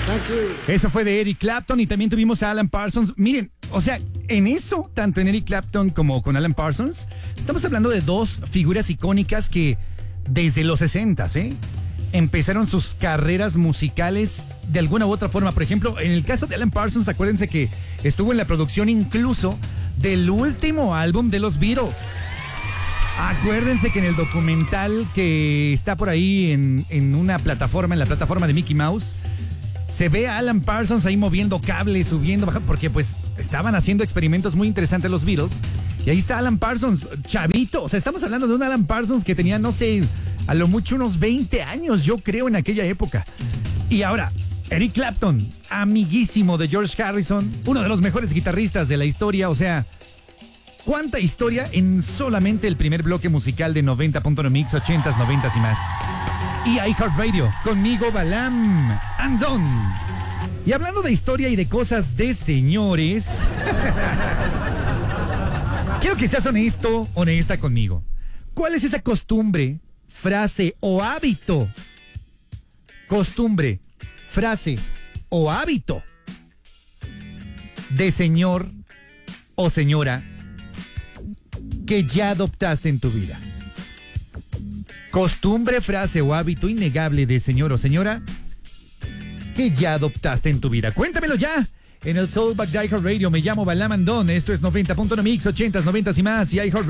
Eso fue de Eric Clapton y también tuvimos a Alan Parsons. Miren, o sea, en eso, tanto en Eric Clapton como con Alan Parsons, estamos hablando de dos figuras icónicas que desde los 60, empezaron sus carreras musicales de alguna u otra forma. Por ejemplo, en el caso de Alan Parsons, acuérdense que estuvo en la producción incluso del último álbum de los Beatles. Acuérdense que en el documental que está por ahí en una plataforma, en la plataforma de Mickey Mouse, se ve a Alan Parsons ahí moviendo cables, subiendo, bajando, porque pues estaban haciendo experimentos muy interesantes los Beatles. Y ahí está Alan Parsons, chavito. O sea, estamos hablando de un Alan Parsons que tenía, no sé, a lo mucho unos 20 años, yo creo, en aquella época. Y ahora, Eric Clapton, amiguísimo de George Harrison, uno de los mejores guitarristas de la historia. O sea, ¿cuánta historia en solamente el primer bloque musical de 90.1 Mix, 80s, 90s y más? Y iHeartRadio, conmigo Balam Andón. Y hablando de historia y de cosas de señores, quiero que seas honesto, honesta conmigo. ¿Cuál es esa costumbre, frase o hábito? Costumbre, frase o hábito de señor o señora que ya adoptaste en tu vida. Costumbre, frase o hábito innegable de señor o señora que ya adoptaste en tu vida. Cuéntamelo ya en el Throwback de iHeartRadio. Me llamo Balam Andón. Esto es 90.1 Mix, 80s, 90s y más. Y iHeartRadio.